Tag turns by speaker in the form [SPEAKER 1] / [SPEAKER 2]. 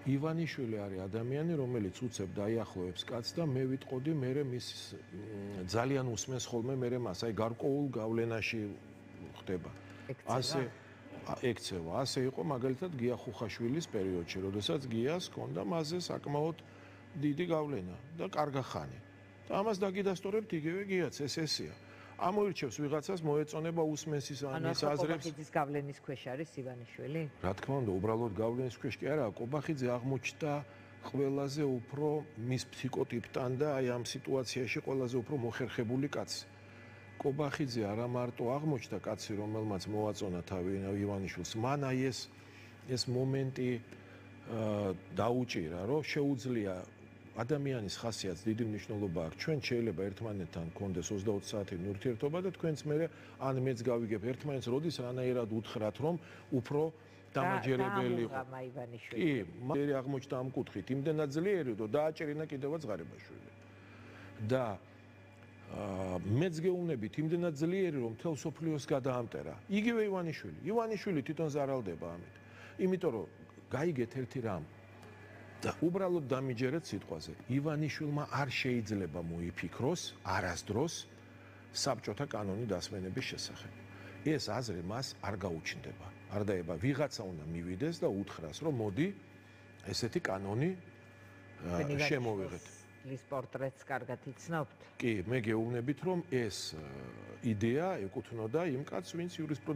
[SPEAKER 1] ივანიშვილი არის ადამიანი, რომელიც უცებ დაიახლოვებს კაცს და მე ვიტყოდი, მე მის ძალიან უსმენს ხოლმე მე მას, აი გარკვეულ გავლენაში ხდება. ასე ექცევა. ასე იყო მაგალითად გია ხუხაშვილის პერიოდში, როდესაც გიას ჰქონდა მასზე საკმაოდ დიდი გავლენა და კარგა ხანი. და ამას დაგიდასტურებთ იგივე გიაც, ესეა. ამოირჩევს ვიღაცას მოეწონება უსმენს ის ამის აზრებს.
[SPEAKER 2] კობახიძის გავლენის ქვეშ არის ივანიშვილი?
[SPEAKER 1] რა თქმა უნდა, უბრალოდ გავლენის ქვეშ კი არა, კობახიძე აღმოჩნდა ყველაზე უფრო მის ფსიქოტიპთან და აი ამ სიტუაციაში ყველაზე უფრო მოხერხებული კაცი. კობახიძე არა მარტო აღმოჩნდა კაცი, რომელმაც მოაწონა თავი ივანიშვილს, მან აი ეს მომენტი დაუჭირა, რომ შეუძლია ადამიანის ხასიათს დიდი მნიშვნელობა აქვს. ჩვენ შეიძლება ერთმანეთთან გქონდეს 20 საათიანი ურთიერთობა და თქვენც მე ან მეც გავიგებ ერთმანეთს, როდის რანაირად უთხრათ, რომ უფრო დამაჯერებელი იყო. კი, მერე აღმოჩნდა ამ კუთხით, იმდენად ძლიერი, რომ დააჭერინა კიდევაც ღარიბაშვილი. და მეც გეუბნებით, იმდენად ძლიერი, რომ მთელ სოფლიოს გადაამტერა. იგივე ივანიშვილი. ივანიშვილი თვითონ ზარალდება ამით. იმიტომ რომ გაიგეთ ერთი რამ და უბრალოდ დამიჯერეთ სიტყვაზე. ივანიშვილმა არ შეიძლება მოიფიქროს არასდროს საბჭოთა კანონი დასმენების შესახებ. ეს აზრი მას არ გაუჩნდება. არ დაება ვიღაცა უნდა მივიდეს და უთხრას, რომ მოდი ესეთი კანონი შემოვიღეთ.
[SPEAKER 2] ის პორტრეტს კარგად იცნობთ?
[SPEAKER 1] კი, მე გეუბნებით, რომ ეს იდეა ეკუთვნოდა იმ კაცს, ვინც იურისპრუდენციის